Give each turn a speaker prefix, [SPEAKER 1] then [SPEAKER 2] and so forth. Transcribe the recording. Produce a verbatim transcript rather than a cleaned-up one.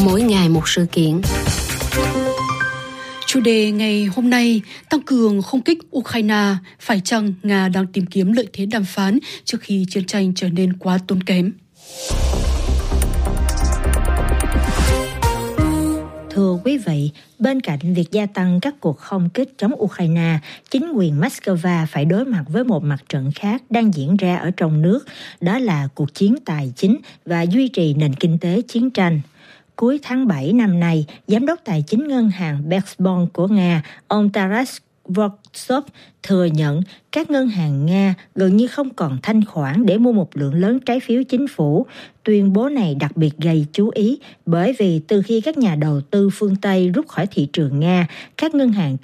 [SPEAKER 1] mỗi ngày một sự kiện.
[SPEAKER 2] Chủ đề ngày hôm nay, tăng cường không kích Ukraine, phải chăng Nga đang tìm kiếm lợi thế đàm phán trước khi chiến tranh trở nên quá tốn kém?
[SPEAKER 3] Thưa quý vị, bên cạnh việc gia tăng các cuộc không kích chống Ukraine, chính quyền Moscow phải đối mặt với một mặt trận khác đang diễn ra ở trong nước, đó là cuộc chiến tài chính và duy trì nền kinh tế chiến tranh. Cuối tháng bảy năm nay, Giám đốc Tài chính Ngân hàng Bezbon của Nga, ông Taras Voksov thừa nhận các ngân hàng Nga gần như không còn thanh khoản để mua một lượng lớn trái phiếu chính phủ. Tuyên bố này đặc biệt gây chú ý bởi vì từ khi các nhà đầu tư phương Tây rút khỏi thị trường Nga, các ngân hàng